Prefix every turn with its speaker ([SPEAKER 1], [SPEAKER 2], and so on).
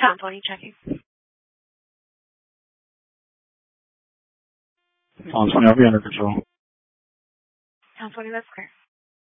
[SPEAKER 1] Tom 20 checking.
[SPEAKER 2] Tom 20, I'll be under control.
[SPEAKER 1] Tom 20, that's clear.